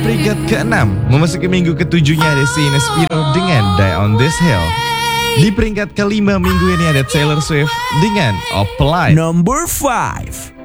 peringkat ke-6, memasuki minggu ke-7-nya ada Sheena Spiro dengan Die on This Hill. Di peringkat ke-5 minggu ini ada Taylor Swift dengan Apply. Number 5.